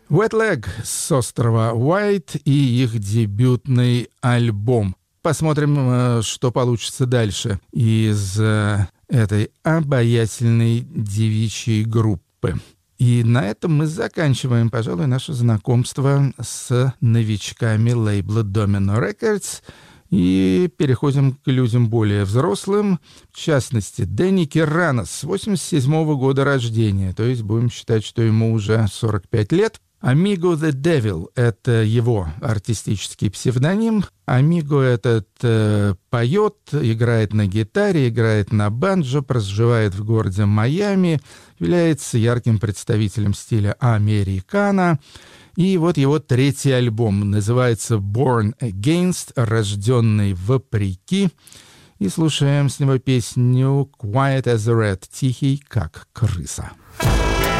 Wet Leg с острова Уайт и их дебютный альбом. Посмотрим, что получится дальше из этой обаятельной девичьей группы. И на этом мы заканчиваем, пожалуй, наше знакомство с новичками лейбла Domino Records и переходим к людям более взрослым, в частности, Дэнни Киранос, 87 года рождения, то есть будем считать, что ему уже 45 лет. Amigo the Devil — это его артистический псевдоним. Amigo этот поет, играет на гитаре, играет на банджо, проживает в городе Майами, является ярким представителем стиля американо. И вот его третий альбом называется «Born Against», «Рожденный вопреки». И слушаем с него песню «Quiet as a Rat», «Тихий, как крыса».